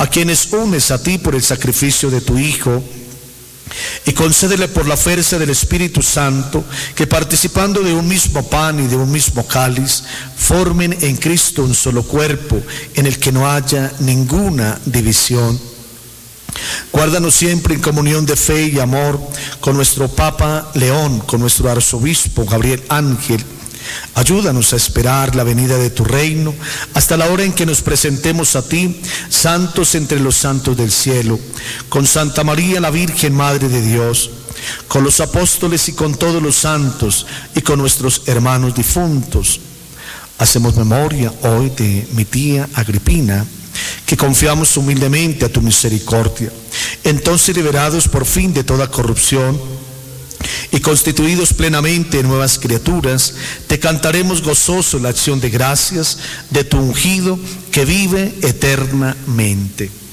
a quienes unes a ti por el sacrificio de tu Hijo, y concédele por la fuerza del Espíritu Santo que, participando de un mismo pan y de un mismo cáliz, formen en Cristo un solo cuerpo en el que no haya ninguna división. Guárdanos siempre en comunión de fe y amor con nuestro Papa León, con nuestro arzobispo Gabriel Ángel. Ayúdanos a esperar la venida de tu reino hasta la hora en que nos presentemos a ti, santos entre los santos del cielo, con Santa María la Virgen Madre de Dios, con los apóstoles y con todos los santos y con nuestros hermanos difuntos. Hacemos memoria hoy de mi tía Agripina, que confiamos humildemente a tu misericordia. Entonces, liberados por fin de toda corrupción y constituidos plenamente nuevas criaturas, te cantaremos gozoso la acción de gracias de tu ungido que vive eternamente.